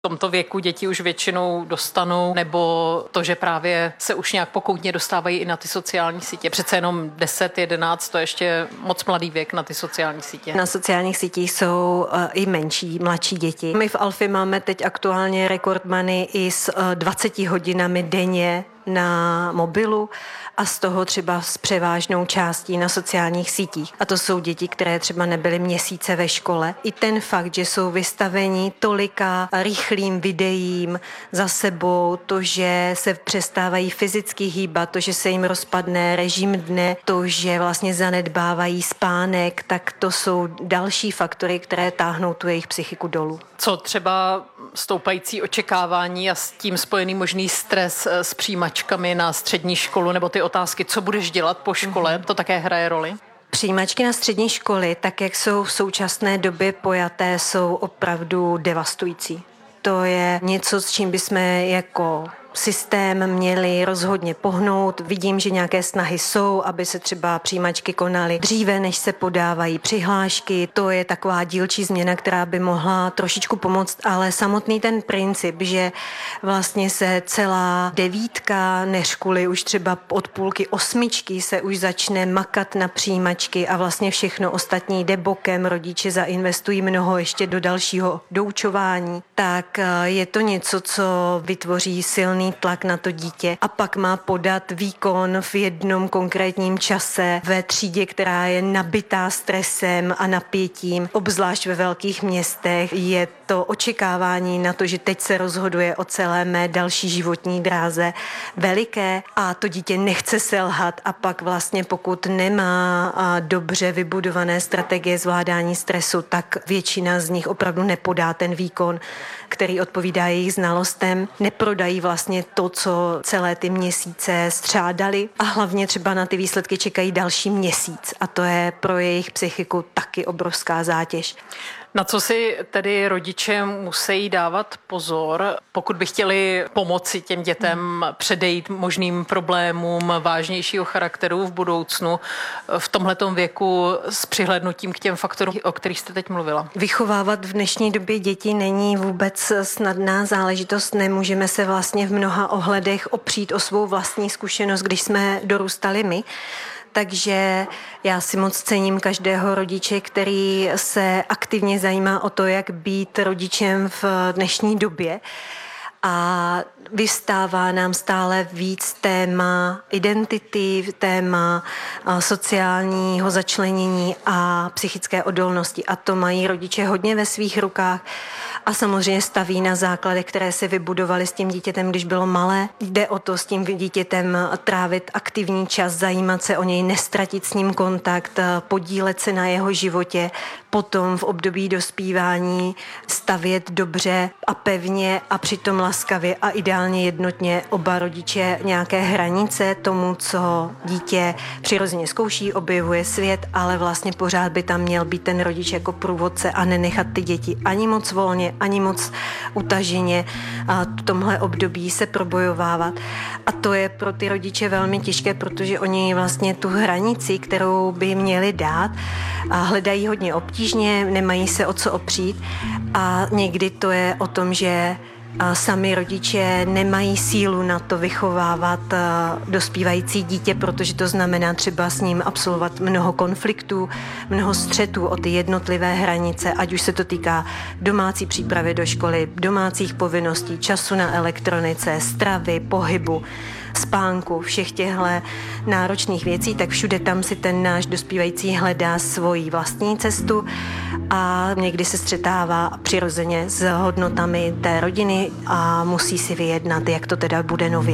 V tomto věku děti už většinou dostanou, nebo to, že právě se už nějak pokoutně dostávají i na ty sociální sítě. Přece jenom 10, 11, to je ještě moc mladý věk na ty sociální sítě. Na sociálních sítích jsou i mladší děti. My v Alfie máme teď aktuálně rekordmany i s 20 hodinami denně na mobilu a z toho třeba s převážnou částí na sociálních sítích. A to jsou děti, které třeba nebyly měsíce ve škole. I ten fakt, že jsou vystaveni tolika rychlým videím za sebou, to, že se přestávají fyzicky hýbat, to, že se jim rozpadne režim dne, to, že vlastně zanedbávají spánek, tak to jsou další faktory, které táhnou tu jejich psychiku dolů. Co třeba stoupající očekávání a s tím spojený možný stres s přijímačkami na střední školu nebo ty otázky, co budeš dělat po škole, to také hraje roli? Přijímačky na střední školy, tak jak jsou v současné době pojaté, jsou opravdu devastující. To je něco, s čím bychom jako systém měli rozhodně pohnout. Vidím, že nějaké snahy jsou, aby se třeba přijímačky konaly dříve, než se podávají přihlášky. To je taková dílčí změna, která by mohla trošičku pomoct, ale samotný ten princip, že vlastně se celá 9, neřkuli už třeba od půlky 8 se už začne makat na přijímačky a vlastně všechno ostatní jde bokem, rodiče zainvestují mnoho ještě do dalšího doučování, tak je to něco, co vytvoří silný tlak na to dítě a pak má podat výkon v jednom konkrétním čase ve třídě, která je nabitá stresem a napětím, obzvlášť ve velkých městech. Je to očekávání na to, že teď se rozhoduje o celé mé další životní dráze veliké a to dítě nechce selhat a pak vlastně pokud nemá dobře vybudované strategie zvládání stresu, tak většina z nich opravdu nepodá ten výkon, který odpovídá jejich znalostem, neprodají vlastně to, co celé ty měsíce střádali a hlavně třeba na ty výsledky čekají další měsíc a to je pro jejich psychiku taky obrovská zátěž. Na co si tedy rodiče musí dávat pozor, pokud by chtěli pomoci těm dětem předejít možným problémům vážnějšího charakteru v budoucnu v tomhletom věku s přihlédnutím k těm faktorům, o kterých jste teď mluvila? Vychovávat v dnešní době děti není vůbec snadná záležitost. Nemůžeme se vlastně v mnoha ohledech opřít o svou vlastní zkušenost, když jsme dorůstali my. Takže já si moc cením každého rodiče, který se aktivně zajímá o to, jak být rodičem v dnešní době. A vystává nám stále víc téma identity, téma sociálního začlenění a psychické odolnosti. A to mají rodiče hodně ve svých rukách a samozřejmě staví na základech, které si vybudovali s tím dítětem, když bylo malé. Jde o to s tím dítětem trávit aktivní čas, zajímat se o něj, nestratit s ním kontakt, podílet se na jeho životě, potom v období dospívání stavět dobře a pevně a přitom laskavě a ideálně jednotně oba rodiče nějaké hranice tomu, co dítě přirozeně zkouší, objevuje svět, ale vlastně pořád by tam měl být ten rodič jako průvodce a nenechat ty děti ani moc volně, ani moc utaženě a v tomhle období se probojovávat. A to je pro ty rodiče velmi těžké, protože oni vlastně tu hranici, kterou by měli dát, a hledají hodně obtížně, nemají se o co opřít a někdy to je o tom, že sami rodiče nemají sílu na to vychovávat dospívající dítě, protože to znamená třeba s ním absolvovat mnoho konfliktů, mnoho střetů o ty jednotlivé hranice, ať už se to týká domácí přípravy do školy, domácích povinností, času na elektronice, stravy, pohybu, spánku, všech těchto náročných věcí, tak všude tam si ten náš dospívající hledá svoji vlastní cestu a někdy se střetává přirozeně s hodnotami té rodiny a musí si vyjednat, jak to teda bude nově.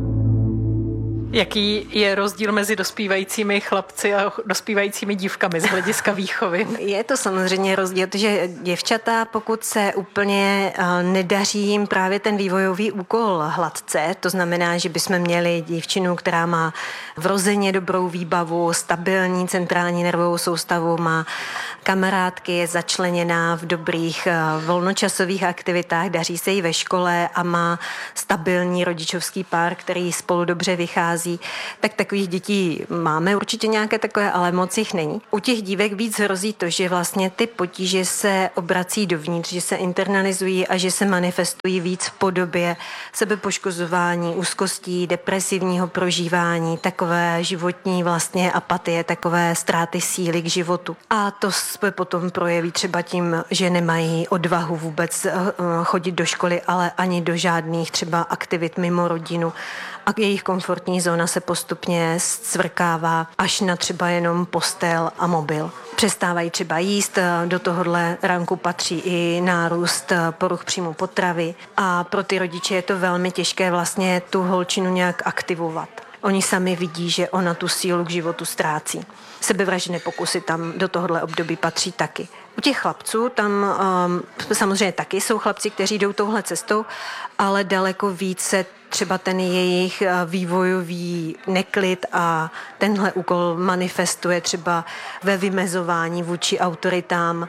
Jaký je rozdíl mezi dospívajícími chlapci a dospívajícími dívkami z hlediska výchovy? Je to samozřejmě rozdíl, že děvčata, pokud se úplně nedaří jim právě ten vývojový úkol hladce, to znamená, že bychom měli dívčinu, která má vrozeně dobrou výbavu, stabilní centrální nervovou soustavu, má kamarádky, je začleněná v dobrých volnočasových aktivitách, daří se jí ve škole a má stabilní rodičovský pár, který spolu dobře vychází, přichází, tak takových dětí máme určitě nějaké takové, ale moc jich není. U těch dívek víc hrozí to, že vlastně ty potíže se obrací dovnitř, že se internalizují a že se manifestují víc v podobě sebepoškozování, úzkostí, depresivního prožívání, takové životní vlastně apatie, takové ztráty síly k životu. A to se potom projeví třeba tím, že nemají odvahu vůbec chodit do školy, ale ani do žádných třeba aktivit mimo rodinu. A jejich komfortní zóna se postupně zcvrkává až na třeba jenom postel a mobil. Přestávají třeba jíst, do tohohle ranku patří i nárůst poruch příjmu potravy a pro ty rodiče je to velmi těžké vlastně tu holčinu nějak aktivovat. Oni sami vidí, že ona tu sílu k životu ztrácí. Sebevražedné pokusy tam do tohohle období patří taky. U těch chlapců tam samozřejmě taky jsou chlapci, kteří jdou touhle cestou, ale daleko více třeba ten jejich vývojový neklid a tenhle úkol manifestuje třeba ve vymezování vůči autoritám,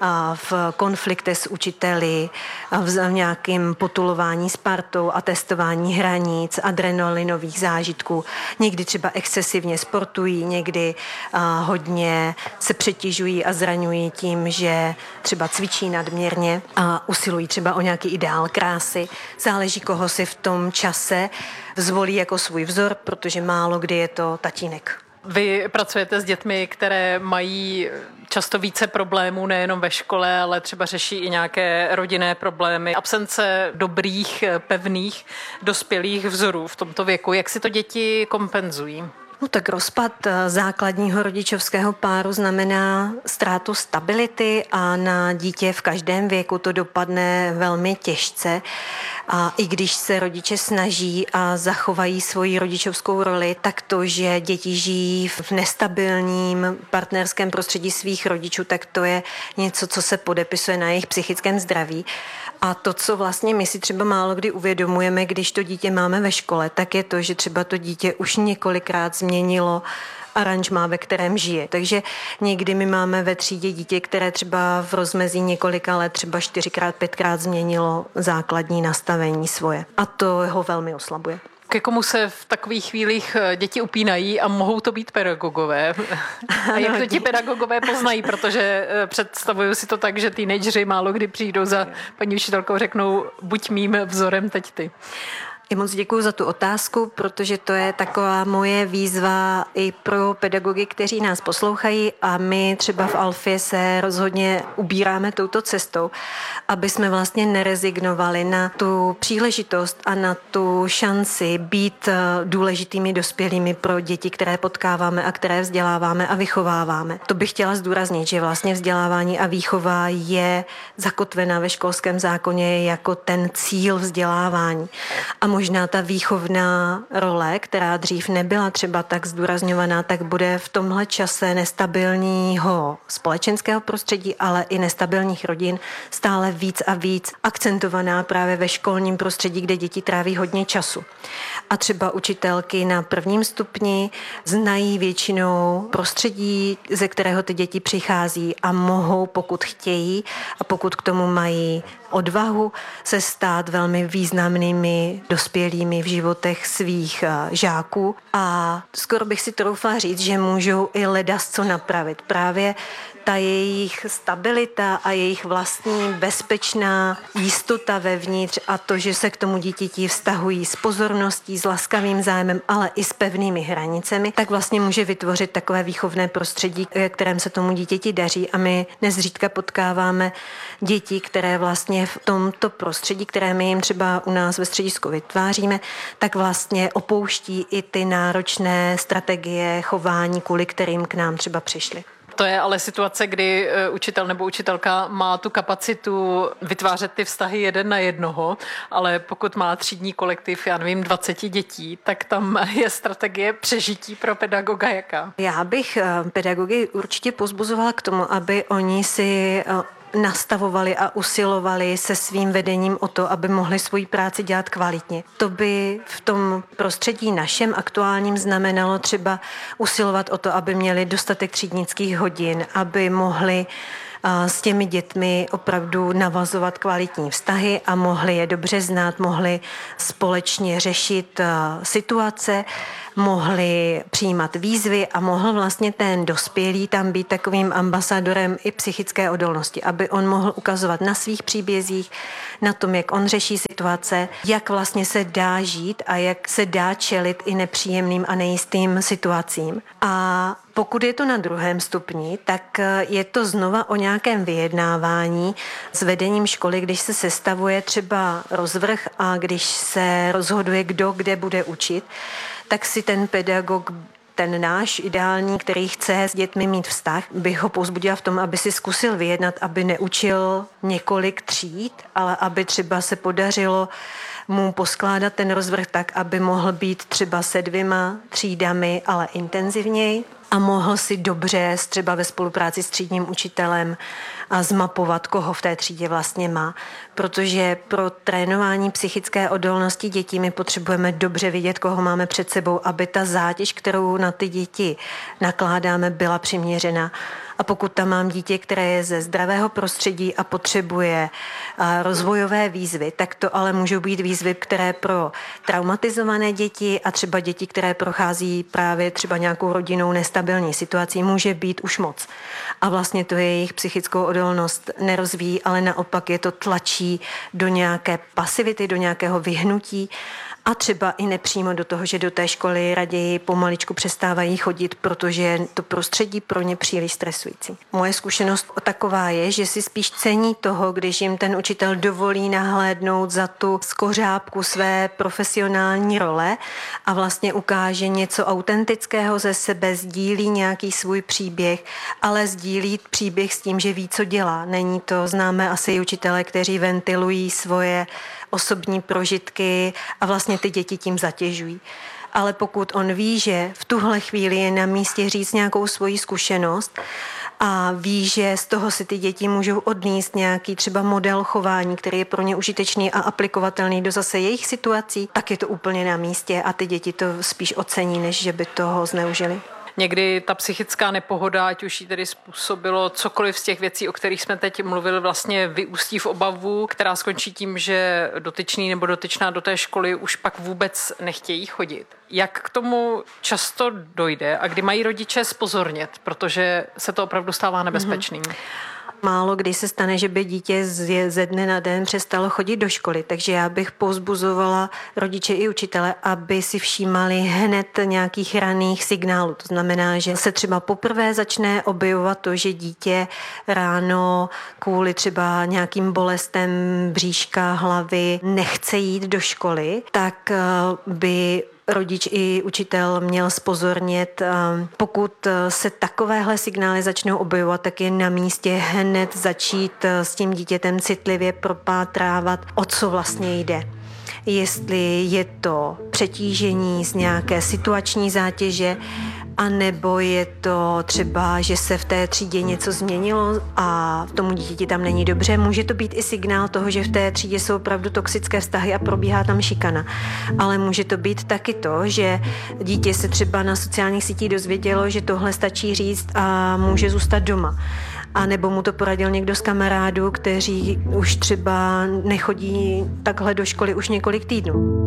v konfliktech s učiteli, v nějakém potulování s partou a testování hranic, adrenalinových zážitků. Někdy třeba excesivně sportují, někdy hodně se přetěžují a zraňují tím, že třeba cvičí nadměrně a usilují třeba o nějaký ideál krásy. Záleží, koho si v tom čase zvolí jako svůj vzor, protože málo kdy je to tatínek. Vy pracujete s dětmi, které mají často více problémů, nejenom ve škole, ale třeba řeší i nějaké rodinné problémy. Absence dobrých, pevných, dospělých vzorů v tomto věku. Jak si to děti kompenzují? No tak rozpad základního rodičovského páru znamená ztrátu stability a na dítě v každém věku to dopadne velmi těžce. A i když se rodiče snaží a zachovají svoji rodičovskou roli, tak to, že děti žijí v nestabilním partnerském prostředí svých rodičů, tak to je něco, co se podepisuje na jejich psychickém zdraví. A to, co vlastně my si třeba málo kdy uvědomujeme, když to dítě máme ve škole, tak je to, že třeba to dítě už několikrát změnilo aranžmá, ve kterém žije. Takže někdy my máme ve třídě dítě, které třeba v rozmezí několika let třeba 4x, 5x změnilo základní nastavení svoje. A to ho velmi oslabuje. Ke komu se v takových chvílích děti upínají a mohou to být pedagogové? A jak to ti pedagogové poznají? Protože představuju si to tak, že teenageři málo kdy přijdou za paní učitelkou, řeknou, buď mým vzorem teď ty. I moc děkuji za tu otázku, protože to je taková moje výzva i pro pedagogy, kteří nás poslouchají a my třeba v Alfě se rozhodně ubíráme touto cestou, aby jsme vlastně nerezignovali na tu příležitost a na tu šanci být důležitými dospělými pro děti, které potkáváme a které vzděláváme a vychováváme. To bych chtěla zdůraznit, že vlastně vzdělávání a výchova je zakotvena ve školském zákoně jako ten cíl vzdělávání. A možná ta výchovná role, která dřív nebyla třeba tak zdůrazňovaná, tak bude v tomhle čase nestabilního společenského prostředí, ale i nestabilních rodin stále víc a víc akcentovaná právě ve školním prostředí, kde děti tráví hodně času. A třeba učitelky na prvním stupni znají většinou prostředí, ze kterého ty děti přichází a mohou, pokud chtějí a pokud k tomu mají odvahu, se stát velmi významnými dospělými v životech svých žáků a skoro bych si troufla říct, že můžou i ledasco napravit. Právě ta jejich stabilita a jejich vlastní bezpečná jistota vevnitř a to, že se k tomu dítěti vztahují s pozorností, s laskavým zájmem, ale i s pevnými hranicemi, tak vlastně může vytvořit takové výchovné prostředí, kterém se tomu dítěti daří a my nezřídka potkáváme děti, které vlastně v tomto prostředí, které my jim třeba u nás ve středisku vytváříme, tak vlastně opouští i ty náročné strategie chování, kvůli kterým k nám třeba přišli. To je ale situace, kdy učitel nebo učitelka má tu kapacitu vytvářet ty vztahy jeden na jednoho, ale pokud má třídní kolektiv, já nevím, 20 dětí, tak tam je strategie přežití pro pedagoga jaká? Já bych pedagogy určitě povzbuzovala k tomu, aby oni si nastavovali a usilovali se svým vedením o to, aby mohli svoji práci dělat kvalitně. To by v tom prostředí našem aktuálním znamenalo třeba usilovat o to, aby měli dostatek třídnických hodin, aby mohli s těmi dětmi opravdu navazovat kvalitní vztahy a mohli je dobře znát, mohli společně řešit situace, mohli přijímat výzvy a mohl vlastně ten dospělý tam být takovým ambasadorem i psychické odolnosti, aby on mohl ukazovat na svých příbězích, na tom, jak on řeší situace, jak vlastně se dá žít a jak se dá čelit i nepříjemným a nejistým situacím. A pokud je to na druhém stupni, tak je to znova o nějakém vyjednávání s vedením školy, když se sestavuje třeba rozvrh a když se rozhoduje, kdo kde bude učit, tak si ten pedagog, ten náš ideální, který chce s dětmi mít vztah, bych ho povzbudila v tom, aby si zkusil vyjednat, aby neučil několik tříd, ale aby třeba se podařilo mu poskládat ten rozvrh tak, aby mohl být třeba se 2 třídami, ale intenzivněji a mohl si dobře třeba ve spolupráci s třídním učitelem a zmapovat, koho v té třídě vlastně má. Protože pro trénování psychické odolnosti dětí my potřebujeme dobře vidět, koho máme před sebou, aby ta zátěž, kterou na ty děti nakládáme, byla přiměřená. A pokud tam mám dítě, které je ze zdravého prostředí a potřebuje rozvojové výzvy, tak to ale můžou být výzvy, které pro traumatizované děti a třeba děti, které prochází právě třeba nějakou rodinou nestabilní situací, může být už moc. A vlastně to je jejich psychickou odolnost nerozvíjí, ale naopak je to tlačí do nějaké pasivity, do nějakého vyhnutí a třeba i nepřímo do toho, že do té školy raději pomaličku přestávají chodit, protože je to prostředí pro ně příliš stresující. Moje zkušenost taková je, že si spíš cení toho, když jim ten učitel dovolí nahlédnout za tu skořápku své profesionální role a vlastně ukáže něco autentického ze sebe, sdílí nějaký svůj příběh, ale sdílí příběh s tím, že ví, co dělá. Není to, známe asi i učitelé, kteří ventilují svoje osobní prožitky a vlastně ty děti tím zatěžují. Ale pokud on ví, že v tuhle chvíli je na místě říct nějakou svoji zkušenost a ví, že z toho si ty děti můžou odníst nějaký třeba model chování, který je pro ně užitečný a aplikovatelný do zase jejich situací, tak je to úplně na místě a ty děti to spíš ocení, než že by toho zneužili. Někdy ta psychická nepohoda, ať už jí tedy způsobilo cokoliv z těch věcí, o kterých jsme teď mluvili, vlastně vyústí v obavu, která skončí tím, že dotyčný nebo dotyčná do té školy už pak vůbec nechtějí chodit. Jak k tomu často dojde a kdy mají rodiče zpozornět, protože se to opravdu stává nebezpečným? Málo kdy se stane, že by dítě ze dne na den přestalo chodit do školy, takže já bych povzbuzovala rodiče i učitele, aby si všímali hned nějakých raných signálů. To znamená, že se třeba poprvé začne objevovat to, že dítě ráno kvůli třeba nějakým bolestem bříška, hlavy nechce jít do školy, tak by rodič i učitel měl zpozornět. Pokud se takovéhle signály začnou objevovat, tak je na místě hned začít s tím dítětem citlivě propátrávat, o co vlastně jde. Jestli je to přetížení z nějaké situační zátěže, a nebo je to třeba, že se v té třídě něco změnilo a tomu dítěti tam není dobře. Může to být i signál toho, že v té třídě jsou opravdu toxické vztahy a probíhá tam šikana. Ale může to být taky to, že dítě se třeba na sociálních sítích dozvědělo, že tohle stačí říct a může zůstat doma. A nebo mu to poradil někdo z kamarádů, kteří už třeba nechodí takhle do školy už několik týdnů.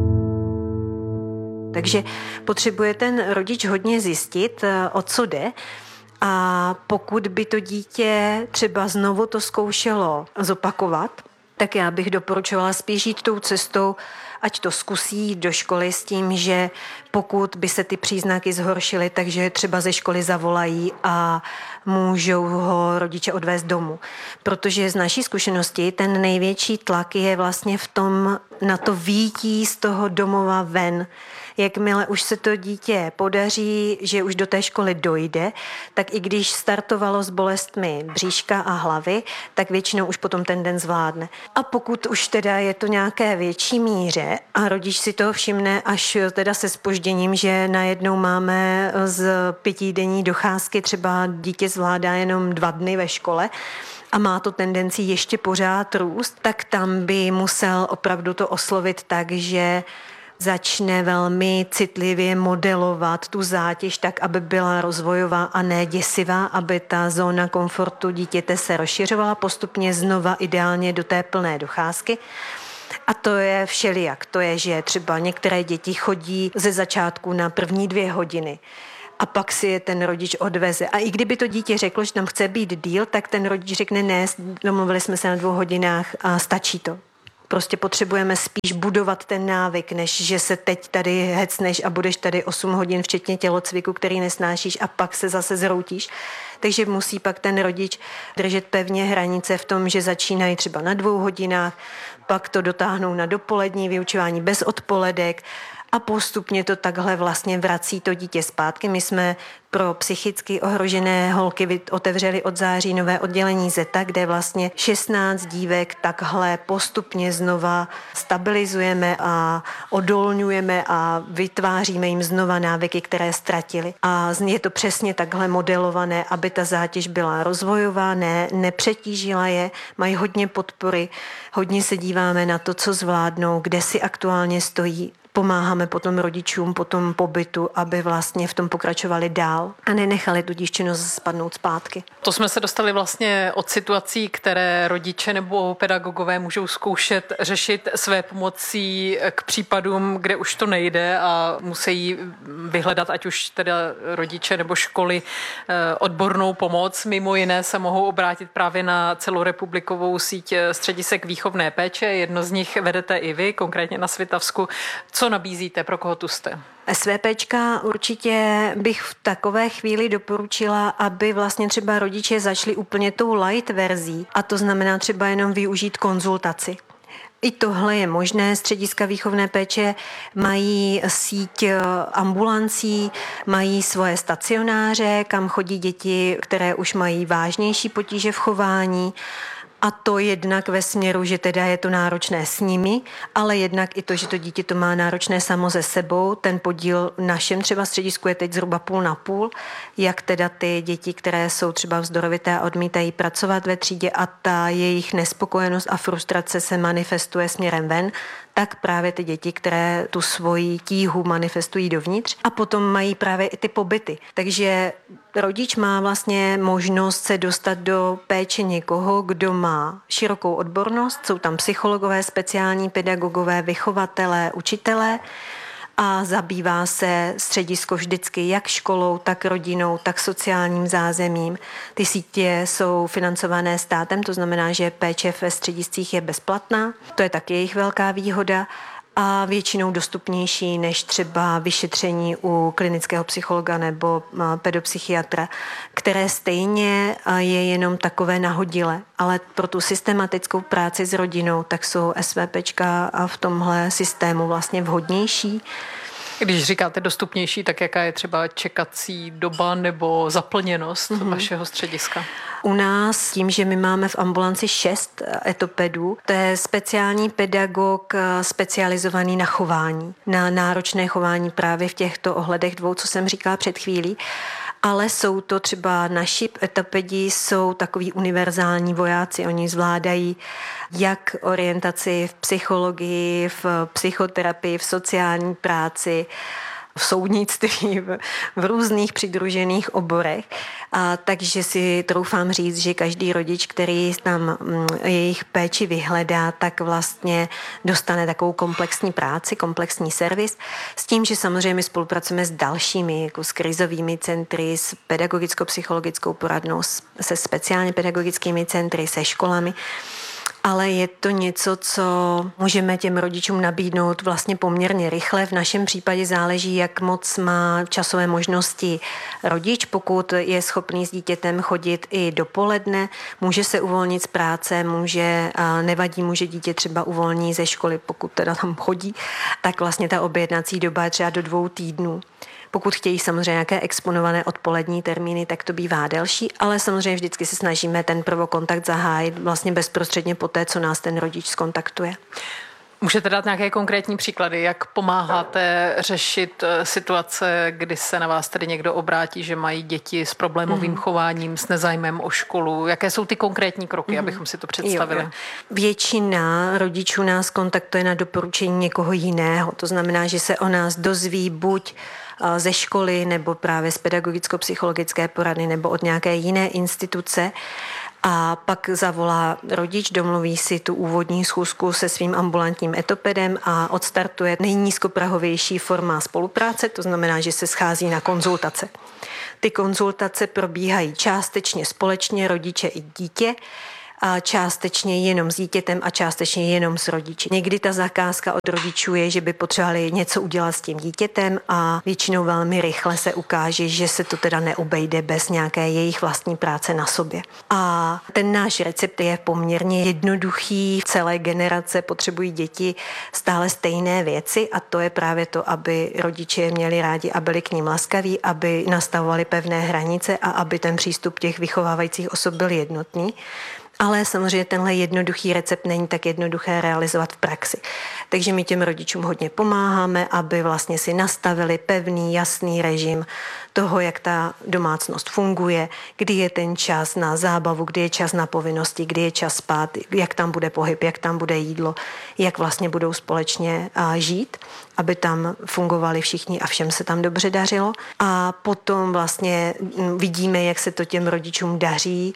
Takže potřebuje ten rodič hodně zjistit, o co jde. A pokud by to dítě třeba znovu to zkoušelo zopakovat, tak já bych doporučovala spíš jít tou cestou, ať to zkusí jít do školy s tím, že pokud by se ty příznaky zhoršily, takže třeba ze školy zavolají a můžou ho rodiče odvést domů. Protože z naší zkušenosti ten největší tlak je vlastně v tom, na to výjití z toho domova ven. Jakmile už se to dítě podaří, že už do té školy dojde, tak i když startovalo s bolestmi bříška a hlavy, tak většinou už potom ten den zvládne. A pokud už teda je to nějaké větší míře a rodič si toho všimne až teda se zpožděním, že najednou máme z 5denní docházky třeba dítě zvládá jenom 2 dny ve škole, a má to tendenci ještě pořád růst, tak tam by musel opravdu to oslovit tak, že začne velmi citlivě modelovat tu zátěž tak, aby byla rozvojová a ne děsivá, aby ta zóna komfortu dítěte se rozšiřovala postupně znova ideálně do té plné docházky. A to je všelijak. To je, že třeba některé děti chodí ze začátku na první 2 hodiny a pak si je ten rodič odveze. A i kdyby to dítě řeklo, že tam chce být díl, tak ten rodič řekne ne, domluvili jsme se na 2 hodinách a stačí to. Prostě potřebujeme spíš budovat ten návyk, než že se teď tady hecneš a budeš tady 8 hodin, včetně tělocviku, který nesnášíš a pak se zase zroutíš. Takže musí pak ten rodič držet pevně hranice v tom, že začínají třeba na 2 hodinách, pak to dotáhnou na dopolední vyučování bez odpoledek a postupně to takhle vlastně vrací to dítě zpátky. My jsme pro psychicky ohrožené holky otevřeli od září nové oddělení Zeta, kde vlastně 16 dívek takhle postupně znova stabilizujeme a odolňujeme a vytváříme jim znova návyky, které ztratili. A je to přesně takhle modelované, aby ta zátěž byla rozvojová, nepřetížila je, mají hodně podpory, hodně se díváme na to, co zvládnou, kde si aktuálně stojí. Pomáháme potom rodičům po tom pobytu, aby vlastně v tom pokračovali dál a nenechali tu dívčinu spadnout zpátky. To jsme se dostali vlastně od situací, které rodiče nebo pedagogové můžou zkoušet řešit své pomocí k případům, kde už to nejde a musí vyhledat, ať už teda rodiče nebo školy, odbornou pomoc. Mimo jiné se mohou obrátit právě na celorepublikovou síť středisek výchovné péče. Jedno z nich vedete i vy, konkrétně na Svitavsku. Co nabízíte, pro koho tu jste? SVPčka určitě bych v takové chvíli doporučila, aby vlastně třeba rodiče začali úplně tou light verzí a to znamená třeba jenom využít konzultaci. I tohle je možné. Střediska výchovné péče mají síť ambulancí, mají svoje stacionáře, kam chodí děti, které už mají vážnější potíže v chování. A to jednak ve směru, že teda je to náročné s nimi, ale jednak i to, že to dítě to má náročné samo ze sebou. Ten podíl v našem třeba středisku je teď zhruba 50/50, jak teda ty děti, které jsou třeba vzdorovité a odmítají pracovat ve třídě a ta jejich nespokojenost a frustrace se manifestuje směrem ven, tak právě ty děti, které tu svoji tíhu manifestují dovnitř a potom mají právě i ty pobyty. Takže rodič má vlastně možnost se dostat do péče někoho, kdo má širokou odbornost, jsou tam psychologové, speciální pedagogové, vychovatelé, učitelé a zabývá se středisko vždycky jak školou, tak rodinou, tak sociálním zázemím. Ty sítě jsou financované státem, to znamená, že péče ve střediscích je bezplatná, to je taky jejich velká výhoda a většinou dostupnější než třeba vyšetření u klinického psychologa nebo pedopsychiatra, které stejně je jenom takové nahodile, ale pro tu systematickou práci s rodinou, tak jsou SVPčka v tomhle systému vlastně vhodnější. Když říkáte dostupnější, tak jaká je třeba čekací doba nebo zaplněnost vašeho střediska? U nás tím, že my máme v ambulanci 6 etopedů, to je speciální pedagog specializovaný na chování, na náročné chování právě v těchto ohledech 2, co jsem říkala před chvílí. Ale jsou to třeba naši etopedi, jsou takový univerzální vojáci. Oni zvládají jak orientaci v psychologii, v psychoterapii, v sociální práci, v soudnictví, v různých přidružených oborech. A takže si troufám říct, že každý rodič, který tam jejich péči vyhledá, tak vlastně dostane takovou komplexní práci, komplexní servis. S tím, že samozřejmě spolupracujeme s dalšími, jako s krizovými centry, s pedagogicko-psychologickou poradnou, se speciálně pedagogickými centry, se školami. Ale je to něco, co můžeme těm rodičům nabídnout vlastně poměrně rychle. V našem případě záleží, jak moc má časové možnosti rodič. Pokud je schopný s dítětem chodit i dopoledne, může se uvolnit z práce, nevadí mu, že dítě třeba uvolní ze školy, pokud teda tam chodí, tak vlastně ta objednací doba je třeba do 2 týdnů. Pokud chtějí samozřejmě nějaké exponované odpolední termíny, tak to bývá delší, ale samozřejmě vždycky se snažíme ten prvokontakt zahájit vlastně bezprostředně po té, co nás ten rodič skontaktuje. Můžete dát nějaké konkrétní příklady, jak pomáháte řešit situace, kdy se na vás tedy někdo obrátí, že mají děti s problémovým chováním, s nezájmem o školu? Jaké jsou ty konkrétní kroky, abychom si to představili? Jo. Většina rodičů nás kontaktuje na doporučení někoho jiného. To znamená, že se o nás dozví buď ze školy, nebo právě z pedagogicko-psychologické porady, nebo od nějaké jiné instituce. A pak zavolá rodič, domluví si tu úvodní schůzku se svým ambulantním etopedem a odstartuje nejnízkoprahovější forma spolupráce, to znamená, že se schází na konzultace. Ty konzultace probíhají částečně společně rodiče i dítě, a částečně jenom s dítětem a částečně jenom s rodiči. Někdy ta zakázka od rodičů je, že by potřebovali něco udělat s tím dítětem a většinou velmi rychle se ukáže, že se to teda neobejde bez nějaké jejich vlastní práce na sobě. A ten náš recept je poměrně jednoduchý. Celé generace potřebují děti stále stejné věci a to je právě to, aby rodiče je měli rádi a byli k ním laskaví, aby nastavovali pevné hranice a aby ten přístup těch vychovávajících osob byl jednotný. Ale samozřejmě tenhle jednoduchý recept není tak jednoduché realizovat v praxi. Takže my těm rodičům hodně pomáháme, aby vlastně si nastavili pevný, jasný režim toho, jak ta domácnost funguje, kdy je ten čas na zábavu, kdy je čas na povinnosti, kdy je čas spát, jak tam bude pohyb, jak tam bude jídlo, jak vlastně budou společně žít, aby tam fungovali všichni a všem se tam dobře dařilo. A potom vlastně vidíme, jak se to těm rodičům daří,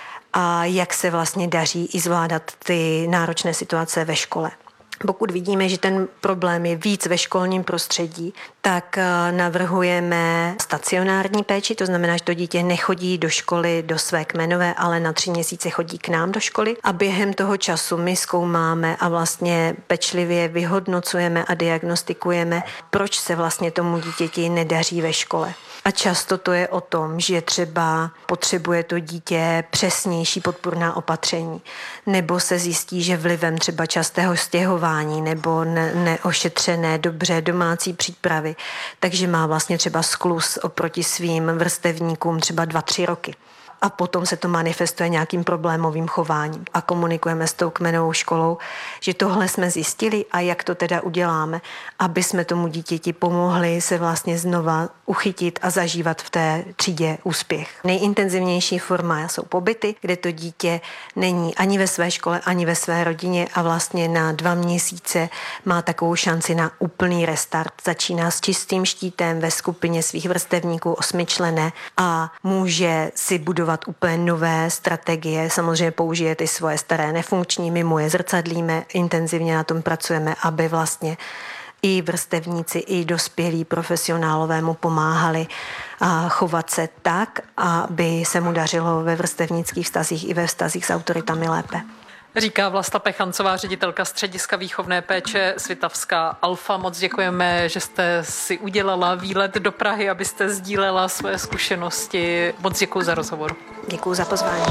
a jak se vlastně daří i zvládat ty náročné situace ve škole. Pokud vidíme, že ten problém je víc ve školním prostředí, tak navrhujeme stacionární péči, to znamená, že to dítě nechodí do školy do své kmenové, ale na 3 měsíce chodí k nám do školy a během toho času my zkoumáme a vlastně pečlivě vyhodnocujeme a diagnostikujeme, proč se vlastně tomu dítěti nedaří ve škole. A často to je o tom, že třeba potřebuje to dítě přesnější podpůrná opatření, nebo se zjistí, že vlivem třeba častého stěhování nebo neošetřené dobře domácí přípravy, takže má vlastně třeba skluz oproti svým vrstevníkům třeba 2-3 roky. A potom se to manifestuje nějakým problémovým chováním. A komunikujeme s tou kmenovou školou, že tohle jsme zjistili a jak to teda uděláme, aby jsme tomu dítěti pomohli se vlastně znova uchytit a zažívat v té třídě úspěch. Nejintenzivnější forma jsou pobyty, kde to dítě není ani ve své škole, ani ve své rodině a vlastně na 2 měsíce má takovou šanci na úplný restart. Začíná s čistým štítem ve skupině svých vrstevníků 8členné a může si budovat úplně nové strategie. Samozřejmě použije ty svoje staré nefunkční, my mu je zrcadlíme, intenzivně na tom pracujeme, aby vlastně i vrstevníci, i dospělí profesionálové mu pomáhali chovat se tak, aby se mu dařilo ve vrstevnických vztazích i ve vztazích s autoritami lépe. Říká Vlasta Pechancová, ředitelka střediska výchovné péče Svitavská Alfa. Moc děkujeme, že jste si udělala výlet do Prahy, abyste sdílela své zkušenosti. Moc děkuji za rozhovor. Děkuji za pozvání.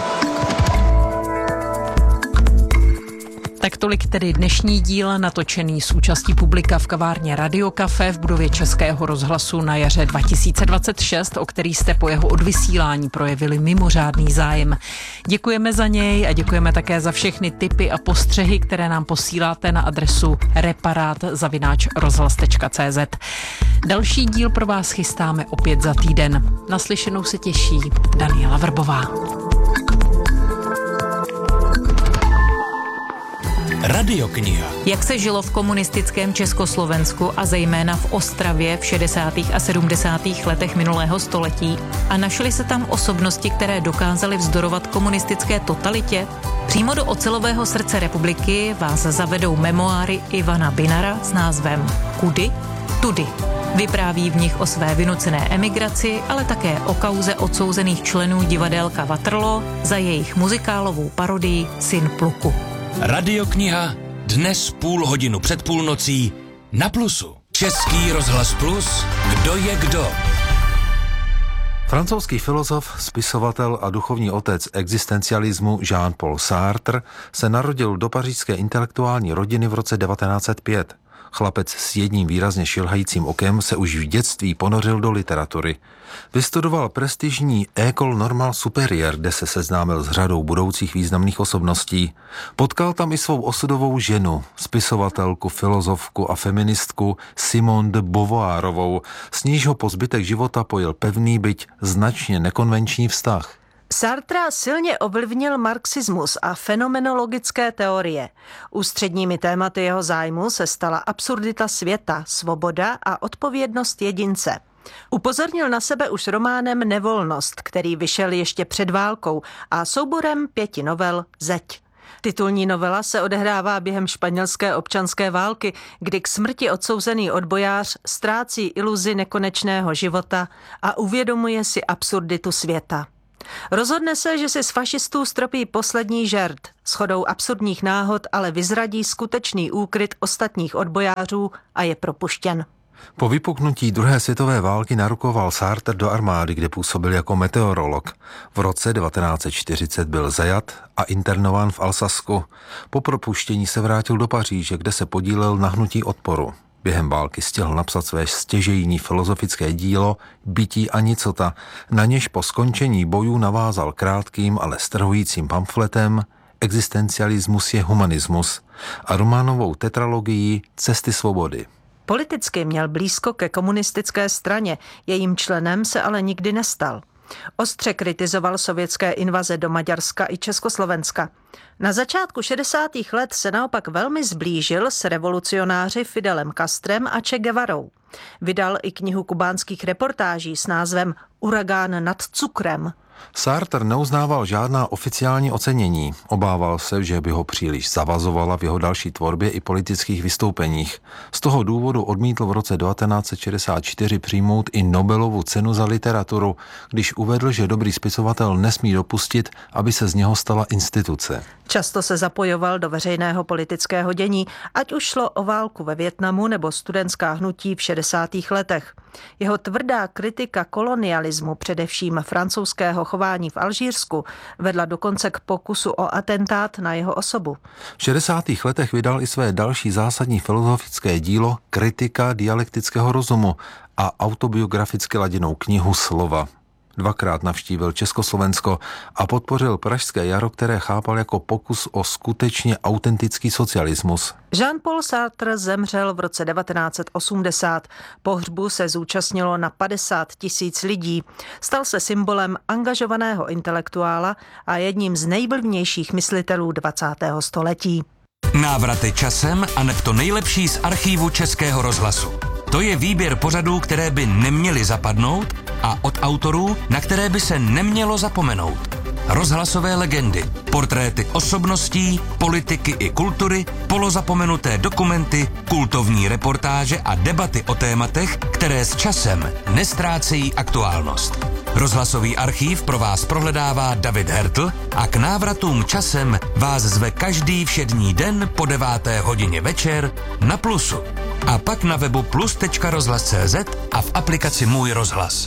Tak tolik tedy dnešní díl natočený s účastí publika v kavárně Radio Café v budově Českého rozhlasu na jaře 2026, o který jste po jeho odvysílání projevili mimořádný zájem. Děkujeme za něj a děkujeme také za všechny tipy a postřehy, které nám posíláte na adresu reparát@rozhlas.cz. Další díl pro vás chystáme opět za týden. Naslyšenou se těší Daniela Vrbová. Radiokniha. Jak se žilo v komunistickém Československu a zejména v Ostravě v 60. a 70. letech minulého století a našly se tam osobnosti, které dokázaly vzdorovat komunistické totalitě? Přímo do ocelového srdce republiky vás zavedou memoáry Ivana Binara s názvem Kudy? Tudy. Vypráví v nich o své vynucené emigraci, ale také o kauze odsouzených členů divadélka Waterloo za jejich muzikálovou parodii Syn pluku. Radiokniha dnes 0,5 před půlnocí na Plusu. Český rozhlas Plus. Kdo je kdo? Francouzský filozof, spisovatel a duchovní otec existencialismu Jean-Paul Sartre se narodil do pařížské intelektuální rodiny v roce 1905. Chlapec s jedním výrazně šilhajícím okem se už v dětství ponořil do literatury. Vystudoval prestižní École Normale Supérieure, kde se seznámil s řadou budoucích významných osobností. Potkal tam i svou osudovou ženu, spisovatelku, filozofku a feministku Simone de Beauvoirovou, s níž ho po zbytek života pojil pevný, byť značně nekonvenční vztah. Sartra silně ovlivnil marxismus a fenomenologické teorie. Ústředními tématy jeho zájmu se stala absurdita světa, svoboda a odpovědnost jedince. Upozornil na sebe už románem Nevolnost, který vyšel ještě před válkou, a souborem 5 novel Zeď. Titulní novela se odehrává během španělské občanské války, kdy k smrti odsouzený odbojář ztrácí iluzi nekonečného života a uvědomuje si absurditu světa. Rozhodne se, že si z fašistů stropí poslední žert. Shodou absurdních náhod ale vyzradí skutečný úkryt ostatních odbojářů a je propuštěn. Po vypuknutí druhé světové války narukoval Sartre do armády, kde působil jako meteorolog. V roce 1940 byl zajat a internován v Alsasku. Po propuštění se vrátil do Paříže, kde se podílel na hnutí odporu. Během války stihl napsat své stěžejní filozofické dílo Bytí a nicota, na něž po skončení bojů navázal krátkým, ale strhujícím pamfletem Existencialismus je humanismus a románovou tetralogii Cesty svobody. Politicky měl blízko ke komunistické straně, jejím členem se ale nikdy nestal. Ostře kritizoval sovětské invaze do Maďarska i Československa. Na začátku 60. let se naopak velmi zblížil s revolucionáři Fidelem Castrem a Che Guevarou. Vydal i knihu kubánských reportáží s názvem Uragán nad cukrem. Sartre neuznával žádná oficiální ocenění. Obával se, že by ho příliš zavazovala v jeho další tvorbě i politických vystoupeních. Z toho důvodu odmítl v roce 1964 přijmout i Nobelovu cenu za literaturu, když uvedl, že dobrý spisovatel nesmí dopustit, aby se z něho stala instituce. Často se zapojoval do veřejného politického dění, ať už šlo o válku ve Vietnamu nebo studentská hnutí v 60. letech. Jeho tvrdá kritika kolonialismu, především francouzského chování v Alžírsku, vedla dokonce k pokusu o atentát na jeho osobu. V 60. letech vydal i své další zásadní filozofické dílo Kritika dialektického rozumu a autobiograficky laděnou knihu Slova. 2krát navštívil Československo a podpořil Pražské jaro, které chápal jako pokus o skutečně autentický socialismus. Jean-Paul Sartre zemřel v roce 1980. Pohřbu se zúčastnilo na 50 000 lidí. Stal se symbolem angažovaného intelektuála a jedním z nejvlivnějších myslitelů 20. století. Návraty časem a neb to nejlepší z archívu Českého rozhlasu. To je výběr pořadů, které by neměly zapadnout a od autorů, na které by se nemělo zapomenout. Rozhlasové legendy, portréty osobností, politiky i kultury, polozapomenuté dokumenty, kultovní reportáže a debaty o tématech, které s časem nestrácejí aktuálnost. Rozhlasový archív pro vás prohledává David Hertl a k návratům časem vás zve každý všední den po 9. hodině večer na Plusu. A pak na webu plus.rozhlas.cz a v aplikaci Můj rozhlas.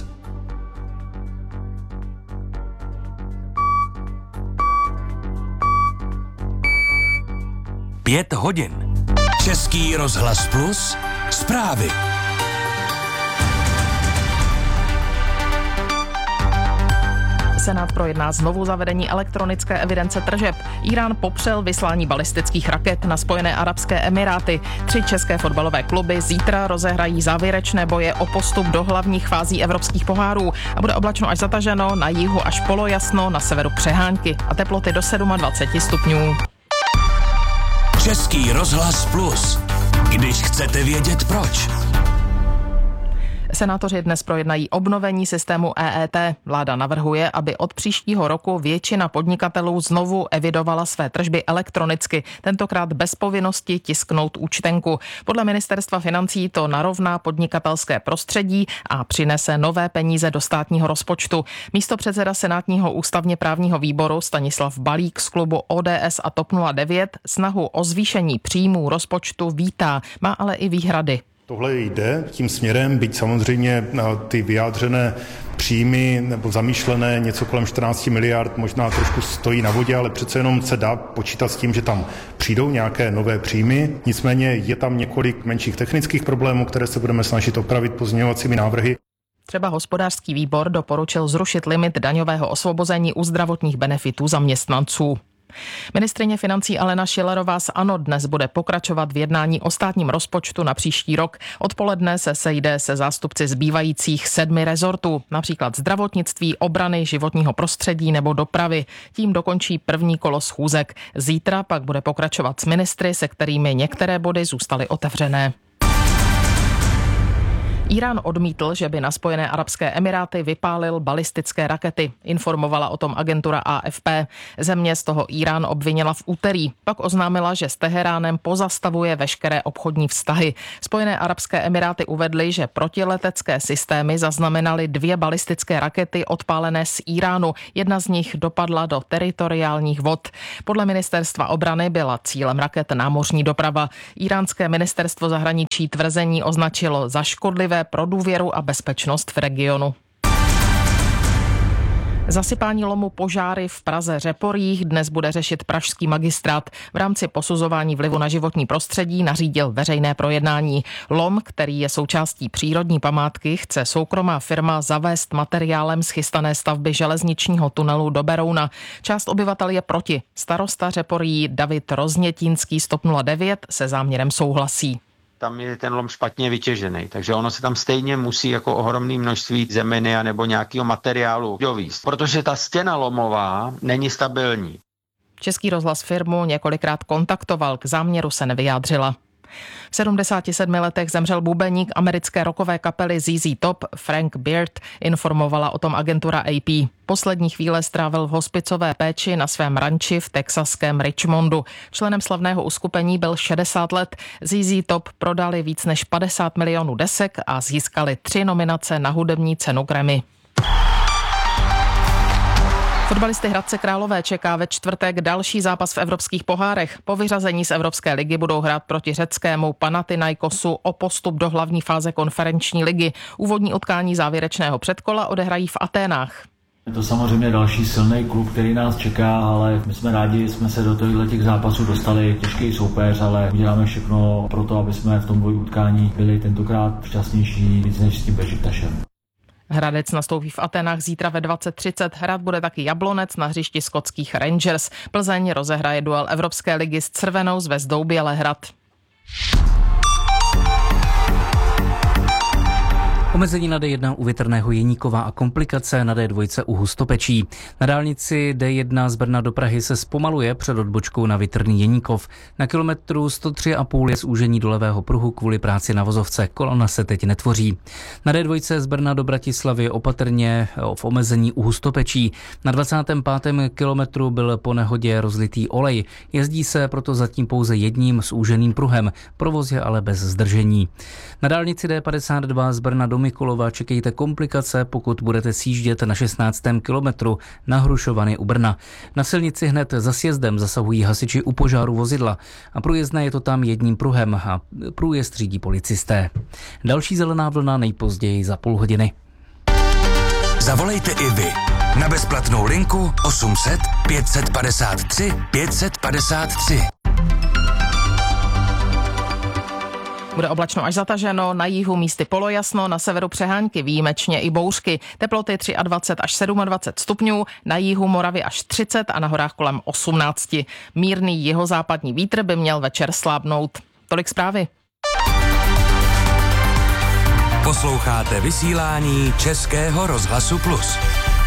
Pět hodin. Český rozhlas Plus. Zprávy. Senát projedná znovu zavedení elektronické evidence tržeb. Irán popřel vyslání balistických raket na Spojené arabské emiráty. 3 české fotbalové kluby zítra rozehrají závěrečné boje o postup do hlavních fází evropských pohárů a bude oblačno až zataženo, na jihu až polojasno, na severu přehánky a teploty do 27 stupňů. Český rozhlas Plus. Když chcete vědět proč. Senátoři dnes projednají obnovení systému EET. Vláda navrhuje, aby od příštího roku většina podnikatelů znovu evidovala své tržby elektronicky, tentokrát bez povinnosti tisknout účtenku. Podle ministerstva financí to narovná podnikatelské prostředí a přinese nové peníze do státního rozpočtu. Místopředseda Senátního ústavně právního výboru Stanislav Balík z klubu ODS a TOP 09 snahu o zvýšení příjmů rozpočtu vítá, má ale i výhrady. Tohle jde tím směrem, byť samozřejmě ty vyjádřené příjmy nebo zamýšlené něco kolem 14 miliard možná trošku stojí na vodě, ale přece jenom se dá počítat s tím, že tam přijdou nějaké nové příjmy. Nicméně je tam několik menších technických problémů, které se budeme snažit opravit pozměňovacími návrhy. Třeba hospodářský výbor doporučil zrušit limit daňového osvobození u zdravotních benefitů zaměstnanců. Ministryně financí Alena Schillerová z ANO dnes bude pokračovat v jednání o státním rozpočtu na příští rok. Odpoledne se sejde se zástupci zbývajících 7 rezortů, například zdravotnictví, obrany, životního prostředí nebo dopravy. Tím dokončí první kolo schůzek. Zítra pak bude pokračovat s ministry, se kterými některé body zůstaly otevřené. Irán odmítl, že by na Spojené arabské emiráty vypálil balistické rakety. Informovala o tom agentura AFP. Země z toho Irán obvinila v úterý. Pak oznámila, že s Teheránem pozastavuje veškeré obchodní vztahy. Spojené arabské emiráty uvedly, že protiletecké systémy zaznamenaly 2 balistické rakety odpálené z Iránu. Jedna z nich dopadla do teritoriálních vod. Podle ministerstva obrany byla cílem raket námořní doprava. Iránské ministerstvo zahraničí tvrzení označilo za škodlivé pro důvěru a bezpečnost v regionu. Zasypání lomu požáry v Praze Řeporích dnes bude řešit pražský magistrát. V rámci posuzování vlivu na životní prostředí nařídil veřejné projednání. Lom, který je součástí přírodní památky, chce soukromá firma zavést materiálem z chystané stavby železničního tunelu do Berouna. Část obyvatel je proti. Starosta Řeporí David Roznětínský z TOP 09 se záměrem souhlasí. Tam je ten lom špatně vytěžený, takže ono se tam stejně musí jako ohromné množství zeminy nebo nějakého materiálu dovízt, protože ta stěna lomová není stabilní. Český rozhlas firmu několikrát kontaktoval, k záměru se nevyjádřila. V 77 letech zemřel bubeník americké rockové kapely ZZ Top Frank Beard, informovala o tom agentura AP. Poslední chvíle strávil v hospicové péči na svém ranči v texaském Richmondu. Členem slavného uskupení byl 60 let. ZZ Top prodali víc než 50 milionů desek a získali 3 nominace na hudební cenu Grammy. Fotbalisty Hradce Králové čeká ve čtvrtek další zápas v evropských pohárech. Po vyřazení z Evropské ligy budou hrát proti řeckému Panathinaikosu o postup do hlavní fáze konferenční ligy. Úvodní utkání závěrečného předkola odehrají v Aténách. Je to samozřejmě další silný klub, který nás čeká, ale my jsme rádi, jsme se do těch zápasů dostali. Těžký soupeř, ale uděláme všechno pro to, aby jsme v tom boji utkání byli tentokrát šťastnější víc než s tím Beşiktašem. Hradec nastoupí v Aténách zítra ve 20:30. Hrát bude taky Jablonec na hřišti skotských Rangers. Plzeň rozehraje duel Evropské ligy s Crvenou zvezdou Bělehrad. Omezení na D1 u Větrného Jeníkova a komplikace na D2 u Hustopečí. Na dálnici D1 z Brna do Prahy se zpomaluje před odbočkou na Větrný Jeníkov. Na kilometru 103,5 je zúžení do levého pruhu kvůli práci na vozovce. Kolona se teď netvoří. Na D2 z Brna do Bratislavy opatrně v omezení u Hustopečí. Na 25. kilometru byl po nehodě rozlitý olej. Jezdí se proto zatím pouze jedním zúženým pruhem. Provoz je ale bez zdržení. Na dálnici D52 z Brna do Mikulova čekejte komplikace, pokud budete sjíždět na 16. kilometru na Hrušovany u Brna. Na silnici hned za sjezdem zasahují hasiči u požáru vozidla a průjezdné je to tam jedním pruhem a průjezd řídí policisté. Další zelená vlna nejpozději za půl hodiny. Zavolejte i vy na bezplatnou linku 800 553 553. Bude oblačno až zataženo, na jihu místy polojasno, na severu přehánky, výjimečně i bouřky. Teploty 23 až 27 stupňů, na jihu Moravy až 30 a na horách kolem 18. Mírný jihozápadní vítr by měl večer slábnout. Tolik zprávy. Posloucháte vysílání Českého rozhlasu Plus.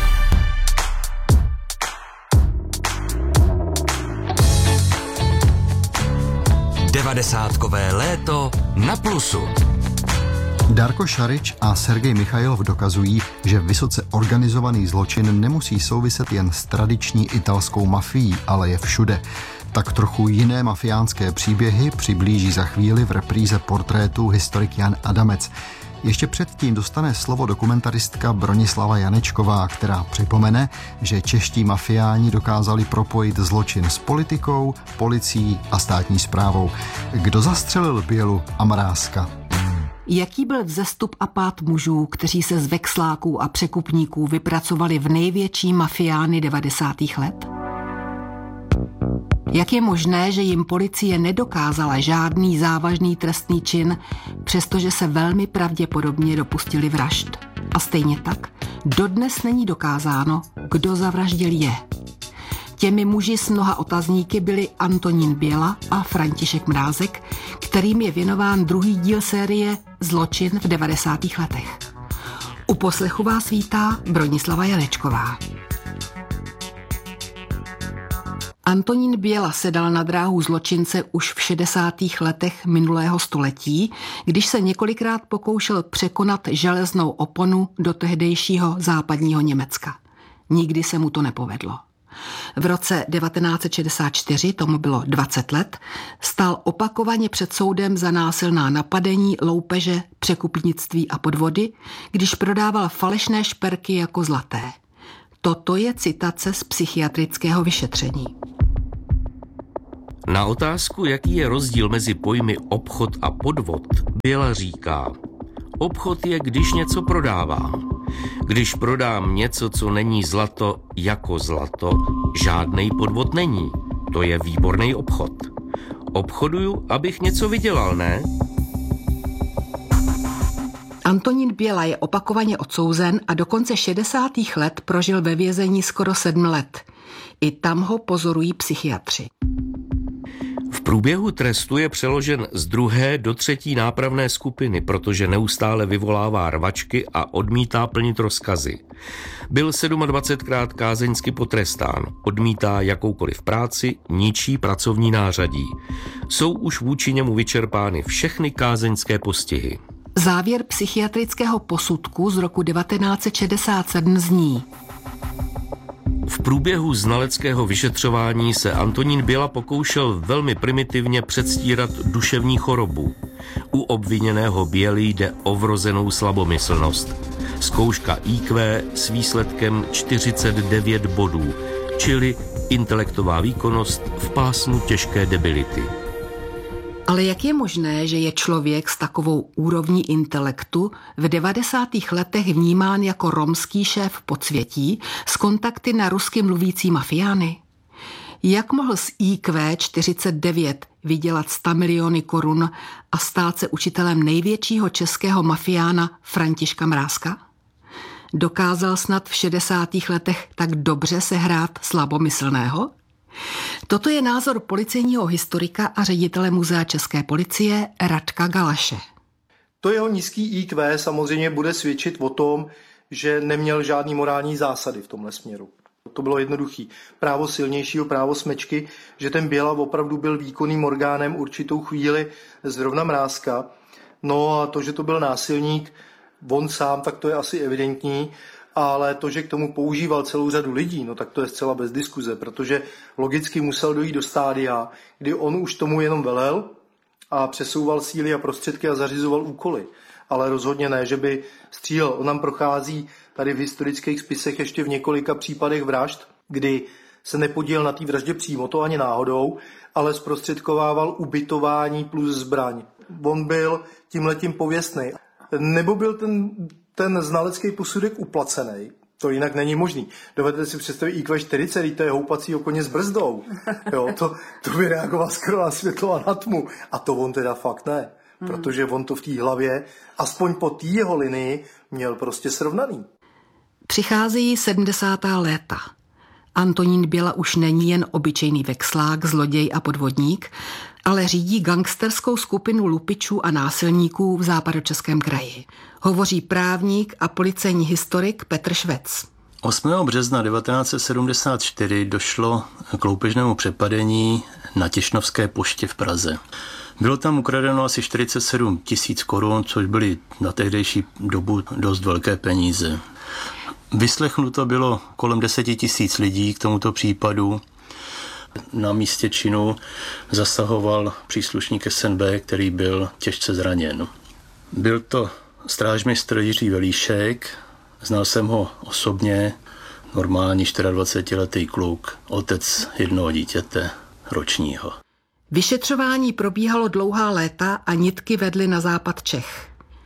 Devadesátkové léto na Plusu. Darko Šarič a Sergej Michajlov dokazují, že vysoce organizovaný zločin nemusí souviset jen s tradiční italskou mafií, ale je všude. Tak trochu jiné mafiánské příběhy přiblíží za chvíli v repríze portrétu historik Jan Adamec. Ještě předtím dostane slovo dokumentaristka Bronislava Janečková, která připomene, že čeští mafiáni dokázali propojit zločin s politikou, policií a státní správou. Kdo zastřelil Bělu a Mrázka? Jaký byl vzestup a pád mužů, kteří se z vexláků a překupníků vypracovali v největší mafiány 90. let? Jak je možné, že jim policie nedokázala žádný závažný trestný čin, přestože se velmi pravděpodobně dopustili vražd? A stejně tak, dodnes není dokázáno, kdo zavraždil je. Těmi muži s mnoha otazníky byli Antonín Běla a František Mrázek, kterým je věnován druhý díl série Zločin v 90. letech. U poslechu vás vítá Bronislava Janečková. Antonín Běla se dal na dráhu zločince už v 60. letech minulého století, když se několikrát pokoušel překonat železnou oponu do tehdejšího západního Německa. Nikdy se mu to nepovedlo. V roce 1964, tomu bylo 20 let, stál opakovaně před soudem za násilná napadení, loupeže, překupnictví a podvody, když prodával falešné šperky jako zlaté. Toto je citace z psychiatrického vyšetření. Na otázku, jaký je rozdíl mezi pojmy obchod a podvod, Běla říká: obchod je, když něco prodávám. Když prodám něco, co není zlato jako zlato, žádnej podvod není. To je výborný obchod. Obchoduju, abych něco vydělal, ne? Antonín Běla je opakovaně odsouzen a do konce 60. let prožil ve vězení skoro 7 let. I tam ho pozorují psychiatři. V průběhu trestu je přeložen z 2. do 3. nápravné skupiny, protože neustále vyvolává rvačky a odmítá plnit rozkazy. Byl 27krát kázeňsky potrestán, odmítá jakoukoliv práci, ničí pracovní nářadí. Jsou už vůči němu vyčerpány všechny kázeňské postihy. Závěr psychiatrického posudku z roku 1967 zní: v průběhu znaleckého vyšetřování se Antonín Běla pokoušel velmi primitivně předstírat duševní chorobu. U obviněného Běly jde o vrozenou slabomyslnost. Zkouška IQ s výsledkem 49 bodů, čili intelektová výkonnost v pásmu těžké debility. Ale jak je možné, že je člověk s takovou úrovní intelektu v 90. letech vnímán jako romský šéf podsvětí s kontakty na rusky mluvící mafiány? Jak mohl z IQ 49 vydělat 100 miliony korun a stát se učitelem největšího českého mafiána Františka Mrázka? Dokázal snad v 60. letech tak dobře sehrát slabomyslného? Toto je názor policejního historika a ředitele Muzea české policie Radka Galaše. To jeho nízký IQ samozřejmě bude svědčit o tom, že neměl žádný morální zásady v tomhle směru. To bylo jednoduchý. Právo silnějšího, právo smečky, že ten Běla opravdu byl výkonným orgánem určitou chvíli zrovna Mrázka. No a to, že to byl násilník, on sám, tak to je asi evidentní, ale to, že k tomu používal celou řadu lidí, no tak to je zcela bez diskuze, protože logicky musel dojít do stádia, kdy on už tomu jenom velel a přesouval síly a prostředky a zařizoval úkoly. Ale rozhodně ne, že by střílel. On nám prochází tady v historických spisech ještě v několika případech vražd, kdy se nepodílel na té vraždě přímo, to ani náhodou, ale zprostředkovával ubytování plus zbraň. On byl tímhletím pověstný. Nebo byl ten znalecký posudek uplacený. To jinak není možný. Dovedete si představit IQ 40, to je houpací koně s brzdou. Jo, to by reagoval skoro na světlo a na tmu. A to on teda fakt ne. Protože on to v té hlavě, aspoň po té jeho linii, měl prostě srovnaný. Přicházejí 70. léta. Antonín Běla už není jen obyčejný vexlák, zloděj a podvodník, ale řídí gangsterskou skupinu lupičů a násilníků v západočeském kraji. Hovoří právník a policejní historik Petr Švec. 8. března 1974 došlo k loupežnému přepadení na Tišnovské poště v Praze. Bylo tam ukradeno asi 47 000 korun, což byly na tehdejší dobu dost velké peníze. Vyslechnuto bylo kolem 10 000 lidí k tomuto případu. Na místě činu zasahoval příslušník SNB, který byl těžce zraněn. Byl to strážmistr Jiří Velíšek, znal jsem ho osobně, normální 24letý kluk, otec jednoho dítěte ročního. Vyšetřování probíhalo dlouhá léta a nitky vedly na západ Čech.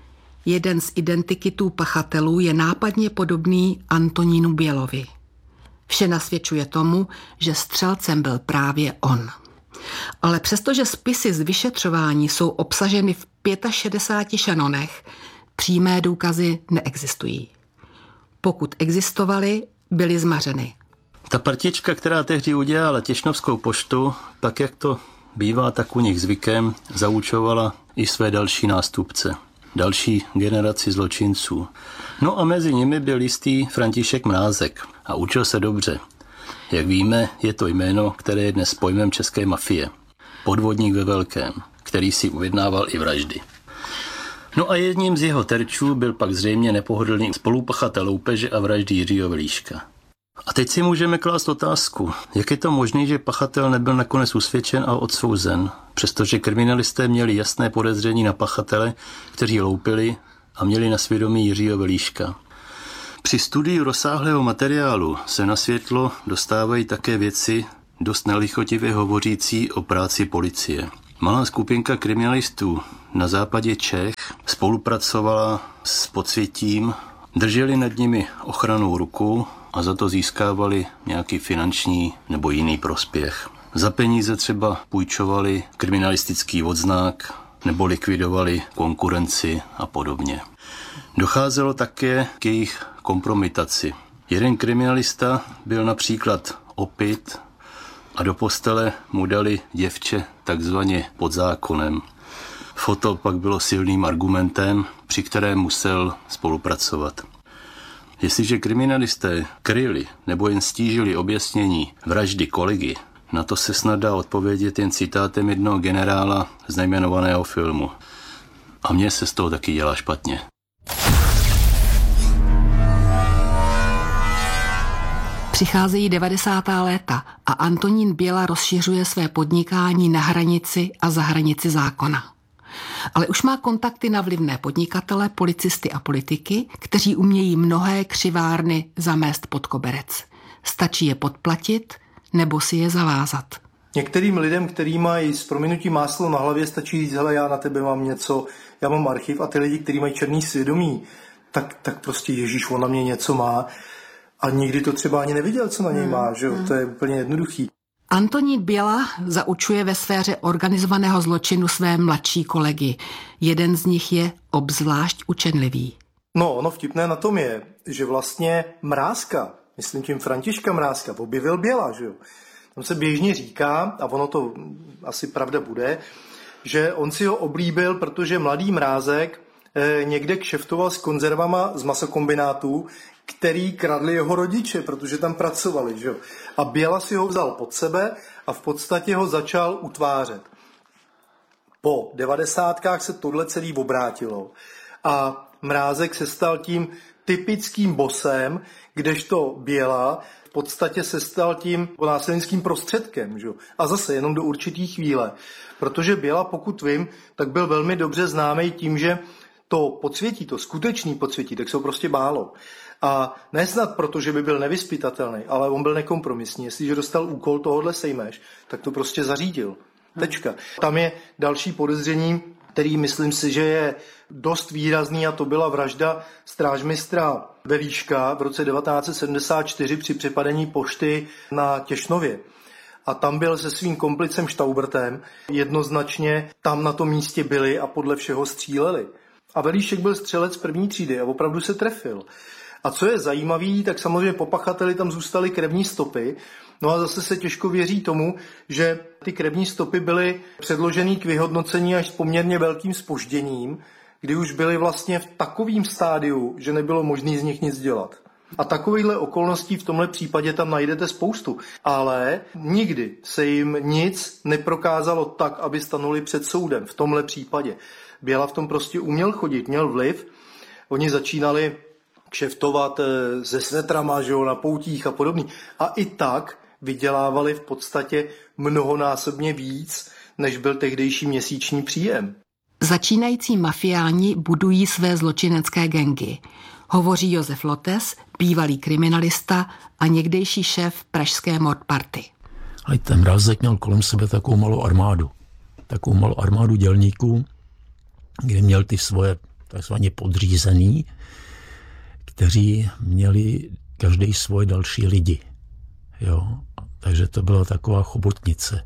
Jeden z identikitů pachatelů je nápadně podobný Antonínu Bělovi. Vše nasvědčuje tomu, že střelcem byl právě on. Ale přestože spisy z vyšetřování jsou obsaženy v 65 šanonech, přímé důkazy neexistují. Pokud existovaly, byly zmařeny. Ta partička, která tehdy udělala Těšnovskou poštu, tak jak to bývá tak u nich zvykem, zaučovala i své další nástupce, další generaci zločinců. No a mezi nimi byl jistý František Mrázek a učil se dobře. Jak víme, je to jméno, které je dnes pojmem české mafie. Podvodník ve velkém, který si ujednával i vraždy. No a jedním z jeho terčů byl pak zřejmě nepohodlný spolupachatel loupeže a vraždy Jiřího Velíška. A teď si můžeme klást otázku, jak je to možné, že pachatel nebyl nakonec usvědčen a odsouzen, přestože kriminalisté měli jasné podezření na pachatele, kteří loupili a měli na svědomí Jiřího Velíška. Při studiu rozsáhlého materiálu se na světlo dostávají také věci dost nelichotivě hovořící o práci policie. Malá skupinka kriminalistů na západě Čech spolupracovala s podsvětím, drželi nad nimi ochrannou ruku a za to získávali nějaký finanční nebo jiný prospěch. Za peníze třeba půjčovali kriminalistický odznak nebo likvidovali konkurenci a podobně. Docházelo také k jejich kompromitaci. Jeden kriminalista byl například opit a do postele mu dali děvče takzvaně pod zákonem. Foto pak bylo silným argumentem, při kterém musel spolupracovat. Jestliže kriminalisté kryli nebo jen stížili objasnění vraždy kolegy, na to se snad dá odpovědět jen citátem jednoho generála z nejmenovaného filmu. A mně se z toho taky dělá špatně. Přicházejí 90. léta a Antonín Běla rozšiřuje své podnikání na hranici a za hranici zákona. Ale už má kontakty na vlivné podnikatele, policisty a politiky, kteří umějí mnohé křivárny zamést pod koberec. Stačí je podplatit nebo si je zavázat. Některým lidem, kteří mají s prominutím máslo na hlavě, stačí říct, hele, já na tebe mám něco, já mám archiv, a ty lidi, kteří mají černý svědomí, tak prostě Ježíš, on na mě něco má a nikdy to třeba ani neviděl, co na něj má, že jo? To je úplně jednoduchý. Antonín Běla zaučuje ve sféře organizovaného zločinu své mladší kolegy. Jeden z nich je obzvlášť učenlivý. No, ono vtipné na tom je, že vlastně Mrázka, myslím tím Františka Mrázka, objevil Běla, že jo? Tam se běžně říká, a ono to asi pravda bude, že on si ho oblíbil, protože mladý Mrázek někde kšeftoval s konzervama z masokombinátů, který kradli jeho rodiče, protože tam pracovali. Že? A Běla si ho vzal pod sebe a v podstatě ho začal utvářet. Po 90kách se tohle celý obrátilo a Mrázek se stal tím typickým bosem, kdežto Běla v podstatě se stal tím násilnickým prostředkem. Že? A zase jenom do určitý chvíle. Protože Běla, pokud vím, tak byl velmi dobře známý tím, že to podsvětí, to skutečný podsvětí, tak se ho prostě bálo. A ne snad proto, že by byl nevyzpytatelný, ale on byl nekompromisní. Jestliže dostal úkol, tohodle sejmeš, tak to prostě zařídil. Tečka. Tam je další podezření, který myslím si, že je dost výrazný, a to byla vražda strážmistra Velíška v roce 1974 při přepadení pošty na Těšnově. A tam byl se svým komplicem Štaubertem, jednoznačně tam na tom místě byli a podle všeho stříleli. A Velíšek byl střelec první třídy a opravdu se trefil. A co je zajímavé, tak samozřejmě po pachateli tam zůstaly krevní stopy. No a zase se těžko věří tomu, že ty krevní stopy byly předloženy k vyhodnocení až s poměrně velkým zpožděním, kdy už byly vlastně v takovém stádiu, že nebylo možné z nich nic dělat. A takovýchhle okolností v tomhle případě tam najdete spoustu. Ale nikdy se jim nic neprokázalo tak, aby stanuli před soudem v tomhle případě. Běla v tom prostě uměl chodit, měl vliv. Oni začínali kšeftovat se svetrama, že jo, na poutích a podobně. A i tak vydělávali v podstatě mnohonásobně víc, než byl tehdejší měsíční příjem. Začínající mafiáni budují své zločinecké gangy. Hovoří Josef Lotes, bývalý kriminalista a někdejší šéf pražské mordparty. Ale ten Mrázek měl kolem sebe takovou malou armádu dělníků, kde měl ty svoje takzvaně podřízený, kteří měli každý svoje další lidi. Jo? Takže to byla taková chobotnice.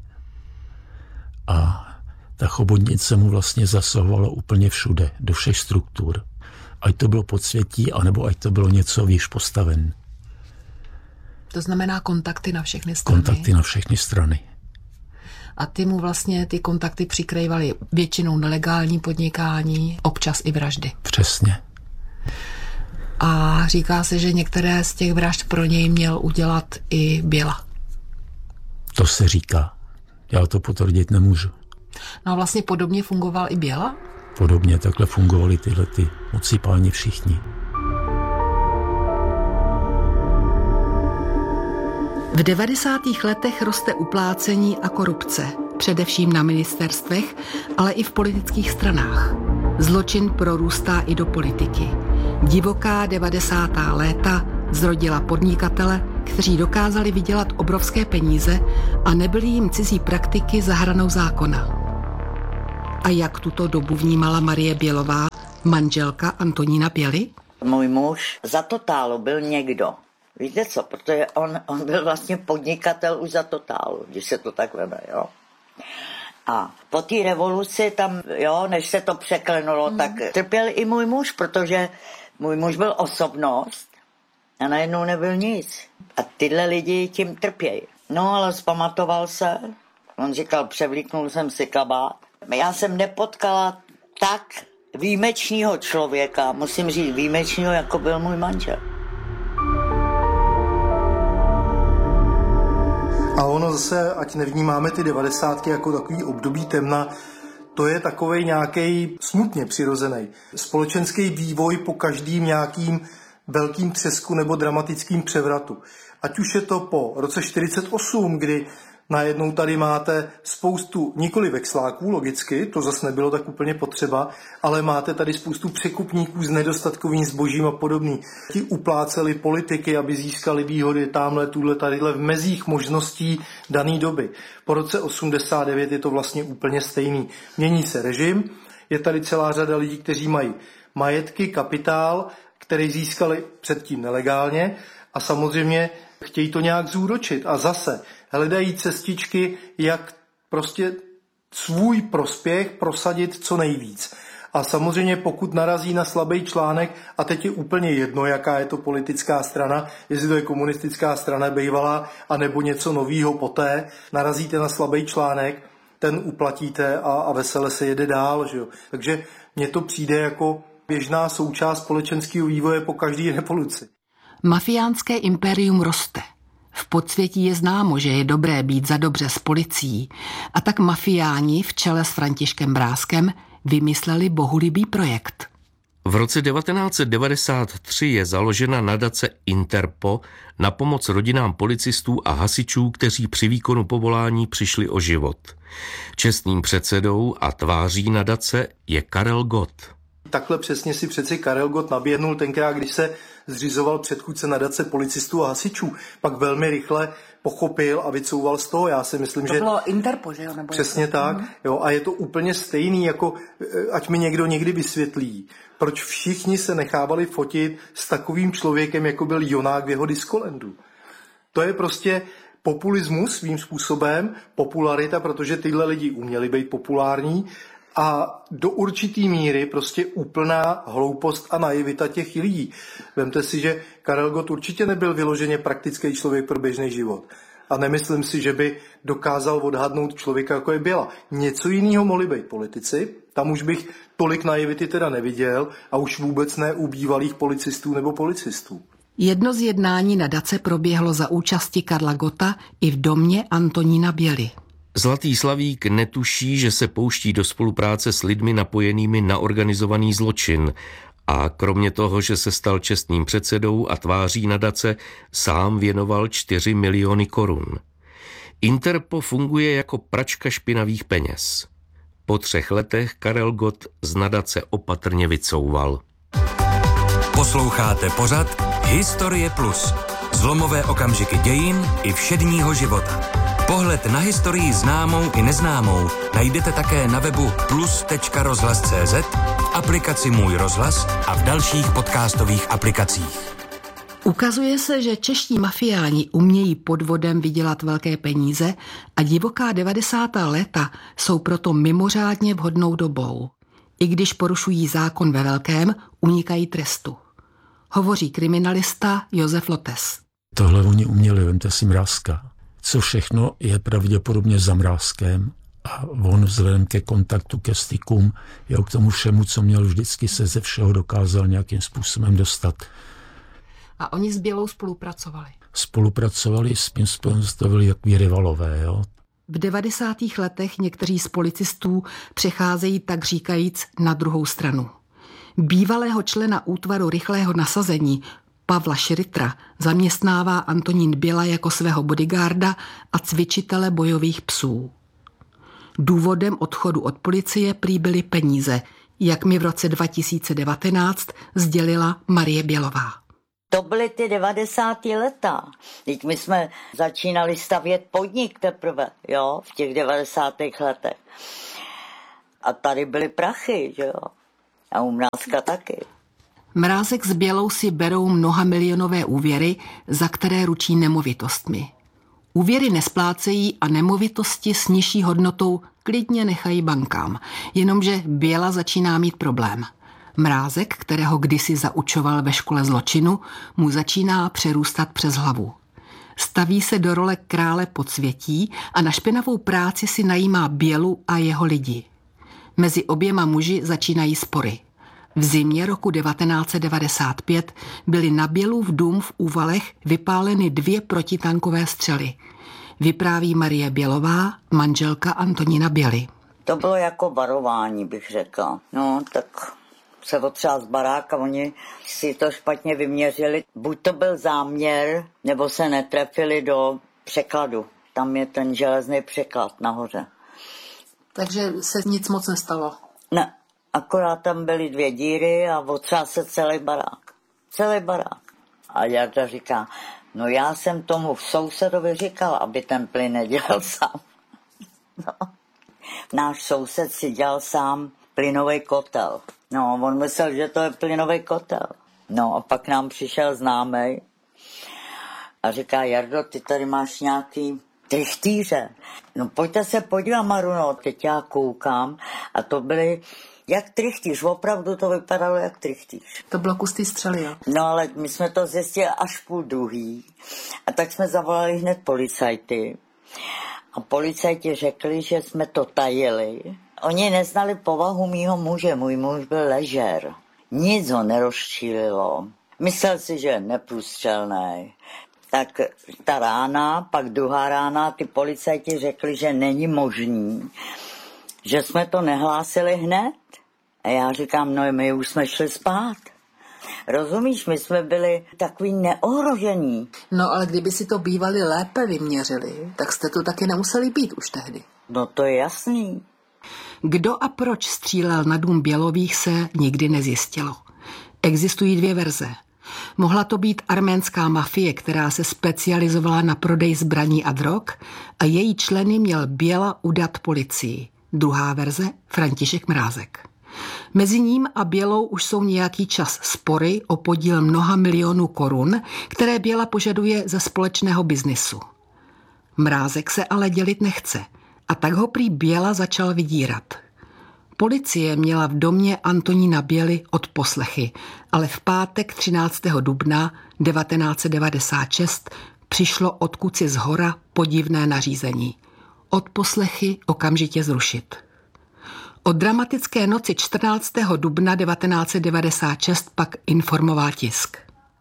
A ta chobotnice mu vlastně zasahovala úplně všude, do všech struktur. Ať to bylo podsvětí, anebo ať to bylo něco výš postaven. To znamená kontakty na všechny strany. Kontakty na všechny strany. A ty mu vlastně ty kontakty přikrývaly většinou nelegální podnikání, občas i vraždy. Přesně. A říká se, že některé z těch vražd pro něj měl udělat i Běla. To se říká. Já to potvrdit nemůžu. No a vlastně podobně fungoval i Běla? Podobně takhle fungovaly tyhle ty mocipáni všichni. V 90. letech roste uplácení a korupce, především na ministerstvech, ale i v politických stranách. Zločin prorůstá i do politiky. Divoká 90. léta zrodila podnikatele, kteří dokázali vydělat obrovské peníze a nebyly jim cizí praktiky za hranou zákona. A jak tuto dobu vnímala Marie Bělová, manželka Antonína Běly? Můj muž za totálu byl někdo. Víte co, protože on byl vlastně podnikatel už za totálu, když se to tak veme, jo. A po té revoluci tam, jo, než se to překlenulo, tak trpěl i můj muž, protože můj muž byl osobnost a najednou nebyl nic. A tyhle lidi tím trpějí. No ale zpamatoval se, on říkal, převlíknul jsem si kabát. Já jsem nepotkala tak výjimečného člověka, musím říct výjimečného, jako byl můj manžel. A ono zase, ať nevnímáme ty 90. jako takový období temna, to je takovej nějaký smutně přirozený společenský vývoj po každým nějakým velkým třesku nebo dramatickým převratu. Ať už je to po roce 48, kdy najednou tady máte spoustu nikoli vexláků, logicky, to zase nebylo tak úplně potřeba, ale máte tady spoustu překupníků s nedostatkovým zbožím a podobný. Ti upláceli politiky, aby získali výhody tamhle, tuhle, tadyhle v mezích možností dané doby. Po roce 89 je to vlastně úplně stejný. Mění se režim, je tady celá řada lidí, kteří mají majetky, kapitál, který získali předtím nelegálně a samozřejmě chtějí to nějak zúročit a zase hledají cestičky, jak prostě svůj prospěch prosadit co nejvíc. A samozřejmě pokud narazí na slabý článek, a teď je úplně jedno, jaká je to politická strana, jestli to je komunistická strana bývalá, anebo něco novýho poté, narazíte na slabý článek, ten uplatíte a vesele se jede dál. Že jo? Takže mně to přijde jako běžná součást společenského vývoje po každé revoluci. Mafiánské impérium roste. V podsvětí je známo, že je dobré být za dobře s policií, a tak mafiáni v čele s Františkem Bráskem vymysleli bohulibý projekt. V roce 1993 je založena nadace Interpo na pomoc rodinám policistů a hasičů, kteří při výkonu povolání přišli o život. Čestným předsedou a tváří nadace je Karel Gott. Takhle přesně si přeci Karel Gott naběhnul tenkrát, když se zřizoval předchůdce nadace policistů a hasičů. Pak velmi rychle pochopil a vycouval z toho. Já si myslím, to že... To bylo Interpo, že jo? Nebo přesně tak. Jo, a je to úplně stejný, jako ať mi někdo někdy vysvětlí, proč všichni se nechávali fotit s takovým člověkem, jako byl Jonák v jeho Discolandu. To je prostě populismus svým způsobem, popularita, protože tyhle lidi uměli být populární, a do určitý míry prostě úplná hloupost a naivita těch lidí. Vemte si, že Karel Gott určitě nebyl vyloženě praktický člověk pro běžný život. A nemyslím si, že by dokázal odhadnout člověka, jako je Běla. Něco jiného mohli být politici, tam už bych tolik naivity teda neviděl a už vůbec ne u bývalých policistů nebo policistů. Jedno z jednání nadace proběhlo za účasti Karla Gotta i v domě Antonína Běly. Zlatý slavík netuší, že se pouští do spolupráce s lidmi napojenými na organizovaný zločin a kromě toho, že se stal čestným předsedou a tváří nadace, sám věnoval 4 miliony korun. Interpo funguje jako pračka špinavých peněz. Po 3 letech Karel Gott z nadace opatrně vycouval. Posloucháte pořad Historie Plus. Zlomové okamžiky dějin i všedního života. Pohled na historii známou i neznámou najdete také na webu plus.rozhlas.cz, v aplikaci Můj rozhlas a v dalších podcastových aplikacích. Ukazuje se, že čeští mafiáni umějí podvodem vydělat velké peníze a divoká 90. léta jsou proto mimořádně vhodnou dobou. I když porušují zákon ve velkém, unikají trestu. Hovoří kriminalista Josef Lotes. Tohle oni uměli, vemte si Mrázka. Co všechno je pravděpodobně za Mrázkem a on vzhledem ke kontaktu, ke stykům, k tomu všemu, co měl vždycky, se ze všeho dokázal nějakým způsobem dostat. A oni s Bělou spolupracovali? Spolupracovali, s tím to byli jaký rivalové, jo. V 90. letech někteří z policistů přecházejí tak říkajíc na druhou stranu. Bývalého člena útvaru rychlého nasazení Pavla Šritra zaměstnává Antonín Běla jako svého bodyguarda a cvičitele bojových psů. Důvodem odchodu od policie prý byly peníze, jak mi v roce 2019 sdělila Marie Bělová. To byly ty 90. leta. Teď my jsme začínali stavět podnik teprve, jo, v těch 90. letech. A tady byly prachy, že jo. A u Mrázka taky. Mrázek s Bělou si berou mnohamilionové úvěry, za které ručí nemovitostmi. Úvěry nesplácejí a nemovitosti s nižší hodnotou klidně nechají bankám, jenomže Běla začíná mít problém. Mrázek, kterého kdysi zaučoval ve škole zločinu, mu začíná přerůstat přes hlavu. Staví se do role krále podsvětí a na špinavou práci si najímá Bělu a jeho lidi. Mezi oběma muži začínají spory. V zimě roku 1995 byly na Bělův dům v Úvalech vypáleny 2 protitankové střely. Vypráví Marie Bělová, manželka Antonína Běly. To bylo jako varování, bych řekla. No, tak se otřás barák a oni si to špatně vyměřili. Buď to byl záměr, nebo se netrefili do překladu. Tam je ten železný překlad nahoře. Takže se nic moc nestalo? Ne, akorát tam byly 2 díry a otřás se celý barák. Celý barák. A Jarda říká, no já jsem tomu sousedovi říkal, aby ten plyn nedělal sám. No. Náš soused si dělal sám plynový kotel. No, on myslel, že to je plynový kotel. No a pak nám přišel známej a říká, Jardo, ty tady máš nějaký trichtýře. No pojďte se podívat, Maruno, teď já koukám a to byly jak trichtýř, opravdu to vypadalo jak trichtýř. To bylo kus ty střely, jo? No ale my jsme to zjistili až 12:30 a tak jsme zavolali hned policajty. A policajti řekli, že jsme to tajili. Oni neznali povahu mýho muže, můj muž byl ležer. Nic ho nerozčílilo. Myslel si, že je neprůstřelný. Tak ta rána, pak druhá rána, ty policajti řekli, že není možný, že jsme to nehlásili hned. A já říkám, no my už jsme šli spát. Rozumíš, my jsme byli takový neohrožení. No ale kdyby si to bývali lépe vyměřili, tak jste tu taky nemuseli být už tehdy. No to je jasný. Kdo a proč střílel na dům Bělových se nikdy nezjistilo. Existují 2 verze. Mohla to být arménská mafie, která se specializovala na prodej zbraní a drog a její členy měl Běla udat policii. Druhá verze František Mrázek. Mezi ním a Bělou už jsou nějaký čas spory o podíl mnoha milionů korun, které Běla požaduje ze společného biznisu. Mrázek se ale dělit nechce a tak ho prý Běla začal vydírat. Policie měla v domě Antonína Běly odposlechy, ale v pátek 13. dubna 1996 přišlo od Kuci zhora podivné nařízení. Odposlechy okamžitě zrušit. O dramatické noci 14. dubna 1996 pak informoval tisk.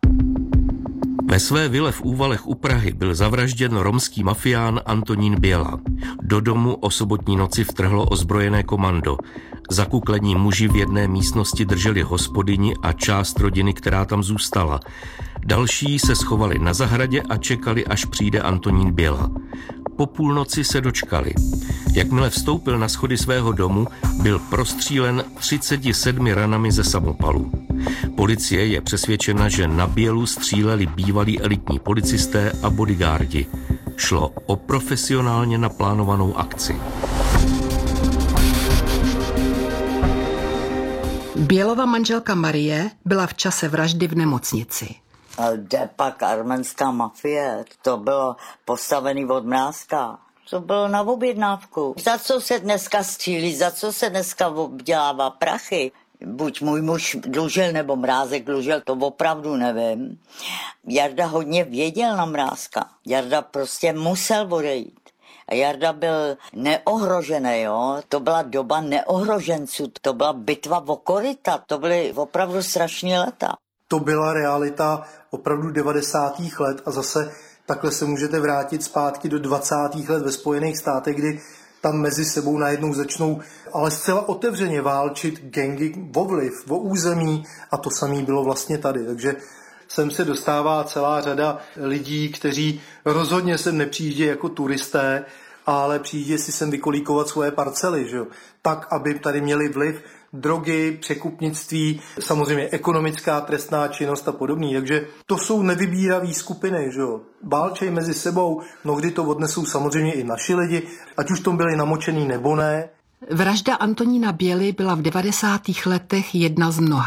Ve své vile v Úvalech u Prahy byl zavražděn romský mafián Antonín Běla. Do domu o sobotní noci vtrhlo ozbrojené komando. Zakuklení muži v jedné místnosti drželi hospodyni a část rodiny, která tam zůstala. Další se schovali na zahradě a čekali, až přijde Antonín Běla. Po půlnoci se dočkali. Jakmile vstoupil na schody svého domu, byl prostřílen 37 ranami ze samopalu. Policie je přesvědčena, že na Bělu stříleli bývalí elitní policisté a bodyguardi. Šlo o profesionálně naplánovanou akci. Bělova manželka Marie byla v čase vraždy v nemocnici. Kde pak arménská mafie? To bylo postavený od Mrázka. To bylo na objednávku. Za co se dneska střílí, za co se dneska obdělává prachy? Buď můj muž dlužil, nebo Mrázek dlužil, to opravdu nevím. Jarda hodně věděl na Mrázka. Jarda prostě musel odejít. A Jarda byl neohrožený, jo. To byla doba neohroženců, to byla bitva o koryta, to byly opravdu strašné leta. To byla realita opravdu 90. let a zase takhle se můžete vrátit zpátky do 20. let ve Spojených státech, kdy tam mezi sebou najednou začnou ale zcela otevřeně válčit gangy o vliv, o území a to samé bylo vlastně tady. Takže sem se dostává celá řada lidí, kteří rozhodně sem nepřijíždějí jako turisté, ale přijíždějí si sem vykolíkovat svoje parcely, že jo? Tak, aby tady měli vliv drogy, překupnictví, samozřejmě ekonomická trestná činnost a podobný. Takže to jsou nevybíravé skupiny, že jo. Válčej mezi sebou, mnohdy to odnesou samozřejmě i naši lidi, ať už tom byli namočený nebo ne. Vražda Antonína Běly byla v 90. letech jedna z mnoha.